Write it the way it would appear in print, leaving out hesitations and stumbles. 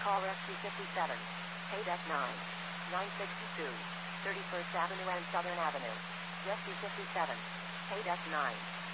call Rescue 57. Paid F9. 962. 31st Avenue and Southern Avenue. Rescue 57. Paid F9.